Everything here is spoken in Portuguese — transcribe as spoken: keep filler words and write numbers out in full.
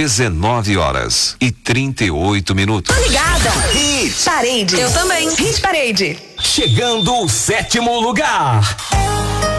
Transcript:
dezenove horas e trinta e oito minutos. Tô ligada. Hit Parade. Eu também. Hit Parade. Chegando o sétimo lugar.